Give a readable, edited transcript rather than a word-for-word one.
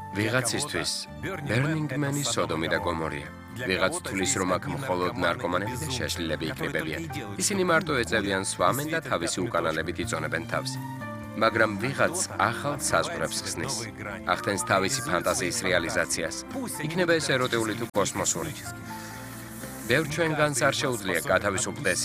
ვიღაცისთვის Burning Man-ი სოდომი და გომორია. ვიღაც თulis რომ აქ მხოლოდ ნარკომანები და შეშლილები იქნებებიან. ისინი მარტო ეწევიან სვამენ და თავისი უკანალებით იწონებენ თავს. მაგრამ ვიღაც ახალ საზღვრებს ხსნის. ახდენს თავისი ფანტაზიის რეალიზაციას. იქნება ეს ეროტიული თუ კოსმოსური. ბევრ ჩვენგანს არ შეუძლია გათავისუფლდეს